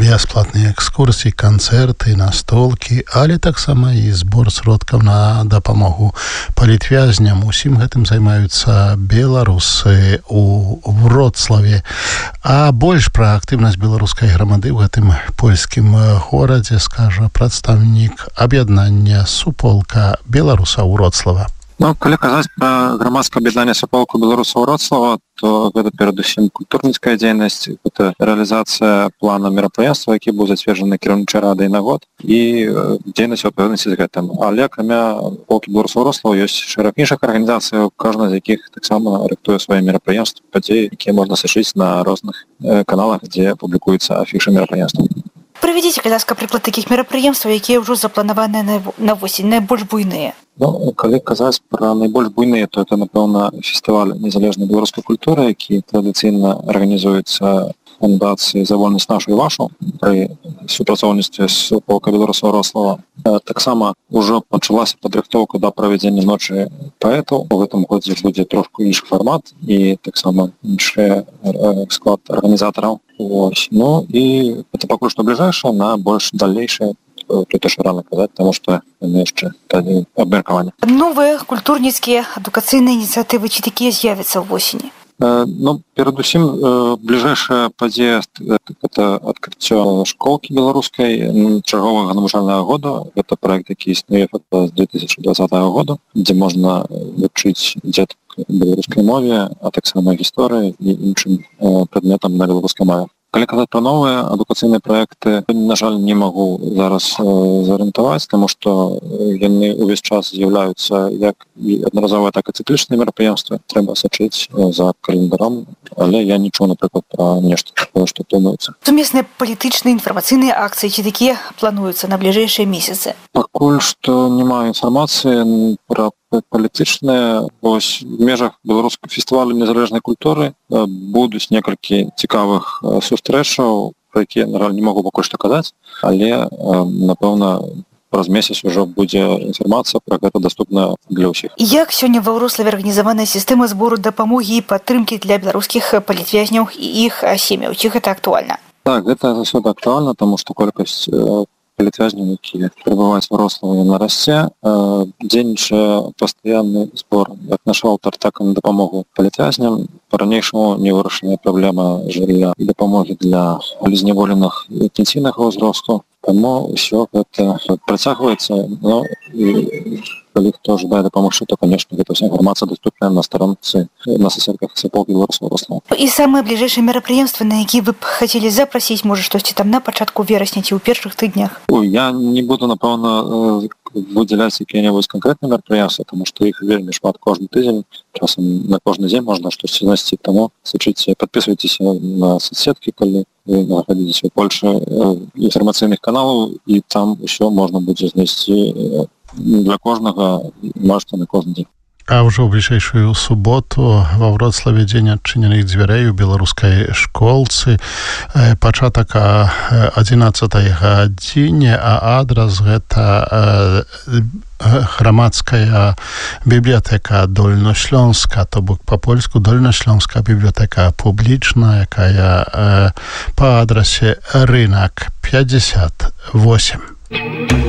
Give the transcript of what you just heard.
бясплатныя экскурсіі, канцэрты, настолкі, але таксама і збор сродкаў на дапамогу палітвязням. Усім гэтым займаюцца беларусы у Вроцлаве. А больш пра актыўнасць беларускай грамады ў гэтым польскім горадзе скажа прадстаўнік аб'яднання «Суполка беларусаў Вроцлава». Калі казаць пра грамадскае аб'яднанне «Суполка беларусаў Вроцлава», то гэта перадусім культурніцкая дзейнасць, гэта рэалізацыя плана мерапрыемства, які быў зацверджаны кіраўнічай радай на год, і дзейнасць у адпаведнасці з гэтым. Але акрамя «Суполкі беларусаў Вроцлава» ёсць шэраг іншых арганізацый, кожная з якіх таксама рыхтуе свае мерапрыемствы, падзеі, якія можна сачыць на розных каналах, дзе публікуюцца афішы мерапрыемства. Прывядзіце, калі ласка, прыклад такіх мерапрыемстваў, якія ўжо запланаваныя на восень, найбольш буйныя. Калі казаць пра найбольш буйныя, то это, напэўна, фестываль незалежнай беларускай культуры, які традыцыйна арганізуецца фундацыяй «За вольнасць нашу і вашу» пры супрацоўніцтве з «Суполкай беларусаў Вроцлава». Таксама ўжо пачалася падрыхтоўка да правядзення ночы паэтаў. У гэтым годзе будзе трошку іншы фармат і таксама іншы склад арганізатараў. І это пакуль што бліжэйшае на больш далейшае. Тут яшчэ рана казаць, таму што яны яшчэ абмеркаванне. Новыя культурніцкія адукацыйныя ініцыятывы ці такія з'явяцца ўвосені? Перадусім, бліжэйшая падзея – гэта адкрыццё школкі беларускай чарговага навучальнага года. Гэта праект, які існуе з 2020 года, дзе можна вучыць дзетак беларускай мове, а таксама гісторыі і іншым прадметам на беларускай мове. Калі казаць пра новыя адукацыйныя праекты, на жаль, не магу зараз зарыентаваць, таму што яны ўвесь час з'яўляюцца як і аднаразовыя, так і цыклічныя мерапрыемствы. Трэба сачыць за календаром, але я не чуў, напрыклад, пра нешта такое, што плануецца. Сумесныя палітычныя інфармацыйныя акцыі ці такія плануюцца на бліжэйшыя месяцы? Пакуль што не маю інфармацыі пра палітычныя. В межах беларускага фестывалю незалежнай культуры будуць некалькі цікавых сустрэчаў, пра якія, на жаль, не магу пакуль што казаць, але, напэўна, праз месяц ужо будзе інфармацыя пра гэта даступна для ўсіх. Як сёння ва Вроцлаве арганізаваная сістэма збору дапамогі і падтрымкі для беларускіх палітвязняў і іх сем'яў? Ці гэта актуальна? Так, гэта заўсёды актуальна, таму што колькасць палітвязняў, якія прыбываюць ва Вроцлаве, яна расце. Дзейнічае пастаянны збор як на шэлтар, так і на дапамогу палітвязням. Па-ранейшаму не вырашаная праблема жылля і дапамогі для зняволеных пенсійнага ўзросту. Таму ўсё гэта працягваецца. І калі хто жадае дапамагчы, то, канешне, гэта ўся інфармацыя даступная на старонцы, на сасёдках «Суполкі беларусаў Вроцлава». І самыя бліжэйшыя мерапрыемствы, на які вы б хацелі запрасіць, можа, штосьці там на пачатку верасня ці ў першых тыднях? Я не буду, напэўна, выдзяляць якія-небудзь канкрэтныя мерапрыемствы, таму што іх вельмі шмат кожны тыдзень. Часам на кожны дзень можна штосьці знайсці. Таму сачыце, падпісвайцеся на соцсеткі, калі вы знаходзіцеся ў Польшы, інфармацыйных каналаў, і там усё можна будзе знайсці для кожнага, можете на кожны дзень. А ўжо ў бліжэйшую суботу ва Вроцлаве дзень адчыненых дзвярэй у беларускай школцы. Пачатак о 11 гадзіне, а адрас гэта грамадская бібліятэка Дольноśląska, то бок па-польску Дольноśląska бібліятэка публічная, якая па адрасе Рынак 58.